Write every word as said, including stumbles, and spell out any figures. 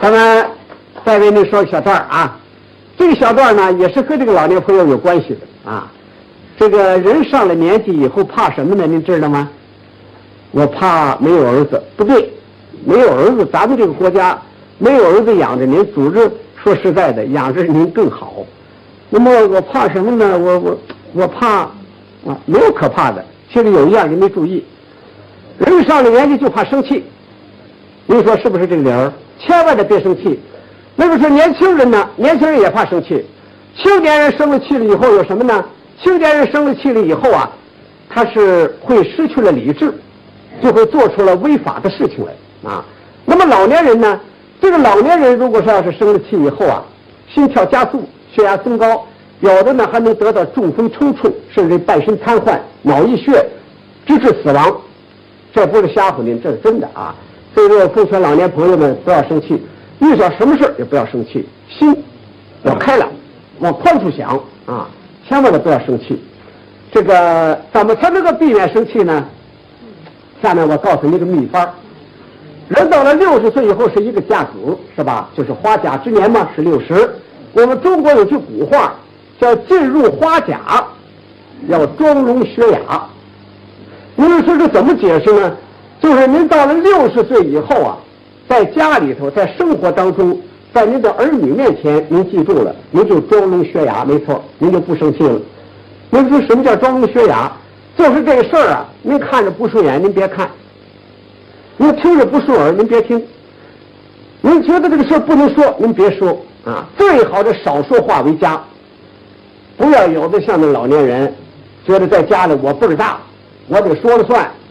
咱们再为您说个小段啊，这个小段呢也是和这个老年朋友有关系的啊。这个人上了年纪以后怕什么呢？您知道吗？我怕没有儿子。不对，没有儿子，咱们这个国家没有儿子养着您，组织说实在的养着您更好。那么我怕什么呢？我我我怕啊，没有可怕的。其实有一样您没注意，人上了年纪就怕生气。您说是不是这个理儿？千万的别生气。那个说年轻人呢，年轻人也怕生气。青年人生了气了以后有什么呢？青年人生了气了以后啊，他是会失去了理智，就会做出了违法的事情来啊。那么老年人呢，这个老年人如果说要是生了气以后啊，心跳加速，血压增高，有的呢还能得到中风抽搐，甚至半身瘫痪、脑溢血，直至死亡。这不是吓唬您，这是真的啊。所以说，奉劝老年朋友们不要生气，遇到什么事也不要生气，心要开朗，往宽处想啊，千万的不要生气。这个怎么才能够避免生气呢？下面我告诉你一个秘方。人到了六十岁以后是一个甲子，是吧？就是花甲之年嘛，是六十。我们中国有句古话叫“进入花甲，要装聋学哑”。您说这怎么解释呢？就是您到了六十岁以后啊，在家里头，在生活当中，在您的儿女面前，您记住了，您就装聋学哑，没错，您就不生气了。您说什么叫装聋学哑？就是这个事儿啊，您看着不顺眼，您别看；您听着不顺耳，您别听；您觉得这个事儿不能说，您别说啊。最好的少说话为佳，不要有的像那老年人，觉得在家里我辈儿大，我得说了算。